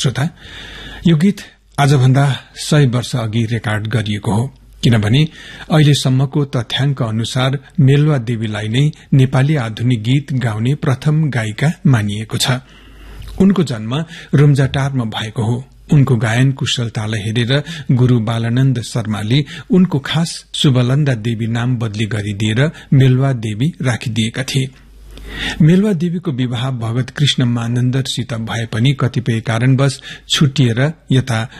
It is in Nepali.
श्रोता, यो गीत आजभन्दा 100 वर्ष अघि रेकर्ड गरिएको हो, किनभने अहिलेसम्मको तथ्याङ्क अनुसार मेलवा देवीलाई नै नेपाली आधुनिक गीत गाउने प्रथम गायिका मानिएको छ। उनको जन्म रुम्जाटारमा भएको हो। उनको गायन कुशलतालाई हेरेर गुरू बालानन्द शर्माले उनको खास शुभलन्दा देवी नाम बदली गरिदिएर मेलवा देवी राखिदिएका थिए। मेलवा देवीको विवाह भगत कृष्ण मानन्दरसित भए पनि कतिपय कारणवश छुटिएर यता